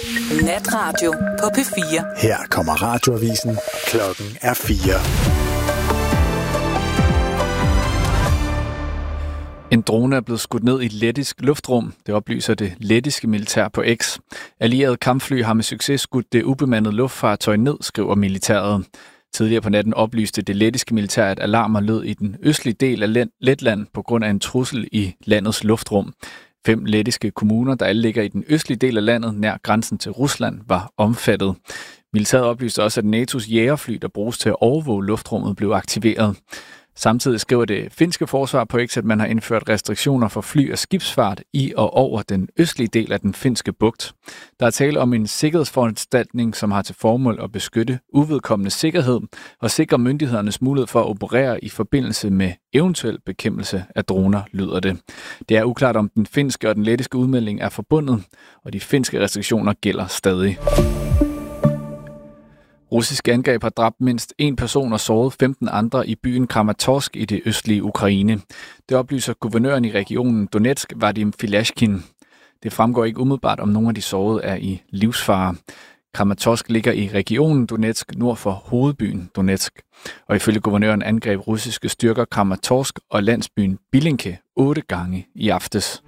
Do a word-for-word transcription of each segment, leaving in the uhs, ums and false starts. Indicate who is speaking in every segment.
Speaker 1: Natradio på P fire.
Speaker 2: Her kommer radioavisen. Klokken er fire.
Speaker 3: En drone er blevet skudt ned i lettisk luftrum. Det oplyser det lettiske militær på X. Allierede kampfly har med succes skudt det ubemandede luftfartøj ned, skriver militæret. Tidligere på natten oplyste det lettiske militær, at alarmer lød i den østlige del af Letland på grund af en trussel i landets luftrum. Fem lettiske kommuner, der alle ligger i den østlige del af landet nær grænsen til Rusland, var omfattet. Militæret oplyste også, at N A T O's jægerfly, der bruges til at overvåge luftrummet, blev aktiveret. Samtidig skriver det finske forsvar på X, at man har indført restriktioner for fly- og skibsfart i og over den østlige del af den finske bugt. Der er tale om en sikkerhedsforanstaltning, som har til formål at beskytte uvedkommende sikkerhed og sikre myndighedernes mulighed for at operere i forbindelse med eventuel bekæmpelse af droner, lyder det. Det er uklart, om den finske og den lettiske udmelding er forbundet, og de finske restriktioner gælder stadig. Russiske angreb har dræbt mindst en person og såret femten andre i byen Kramatorsk i det østlige Ukraine. Det oplyser guvernøren i regionen Donetsk, Vadim Filashkin. Det fremgår ikke umiddelbart, om nogle af de sårede er i livsfare. Kramatorsk ligger i regionen Donetsk nord for hovedbyen Donetsk. Og ifølge guvernøren angreb russiske styrker Kramatorsk og landsbyen Bilinke otte gange i aftes.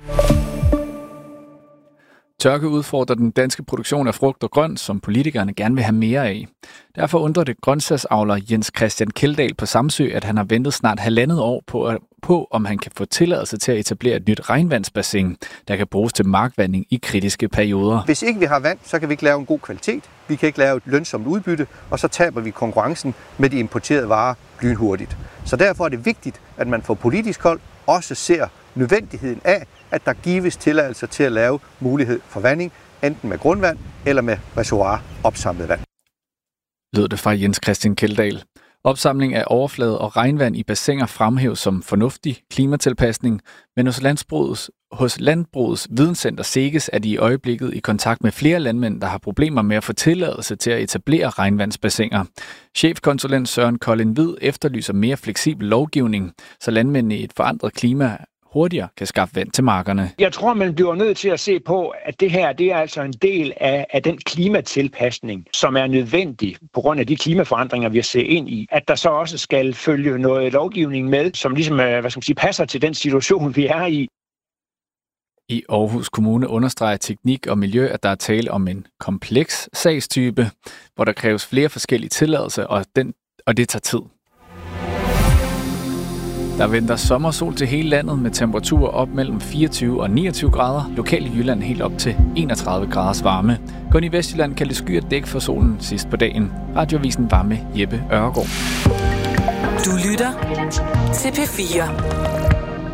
Speaker 3: Tørke udfordrer den danske produktion af frugt og grønt, som politikerne gerne vil have mere af. Derfor undrer det grøntsagsavler Jens Christian Kjeldahl på Samsø, at han har ventet snart halvandet år på, på, om han kan få tilladelse til at etablere et nyt regnvandsbassin, der kan bruges til markvanding i kritiske perioder.
Speaker 4: Hvis ikke vi har vand, så kan vi ikke lave en god kvalitet. Vi kan ikke lave et lønsomt udbytte, og så taber vi konkurrencen med de importerede varer lynhurtigt. Så derfor er det vigtigt, at man fra politisk hold også ser nødvendigheden af, at der gives tilladelser til at lave mulighed for vanding, enten med grundvand eller med reservoir opsamlet vand.
Speaker 3: Lød det fra Jens Christian Kjeldahl. Opsamling af overflade og regnvand i bassiner fremhæves som fornuftig klimatilpasning, men hos landbrugets, hos landbrugets videnscenter SEGES er de i øjeblikket i kontakt med flere landmænd, der har problemer med at få tilladelse til at etablere regnvandsbassiner. Chefkonsulent Søren Kolding Hvid efterlyser mere fleksibel lovgivning, så landmændene i et forandret klima hurtigere kan skaffe vand til markerne.
Speaker 5: Jeg tror, man bliver nødt til at se på, at det her det er altså en del af, af den klimatilpasning, som er nødvendig på grund af de klimaforandringer, vi har set ind i. At der så også skal følge noget lovgivning med, som ligesom hvad skal man sige, passer til den situation, vi er i.
Speaker 3: I Aarhus Kommune understreger teknik og miljø, at der er tale om en kompleks sagstype, hvor der kræves flere forskellige tilladelser, og, den, og det tager tid. Der venter sommersol til hele landet med temperaturer op mellem fireogtyve og niogtyve grader. Lokalt i Jylland helt op til enogtredive graders varme. Kun i Vestjylland kan det skyer dæk for solen sidst på dagen. Radioavisen var med Jeppe Ørgaard.
Speaker 1: Du lytter til P fire.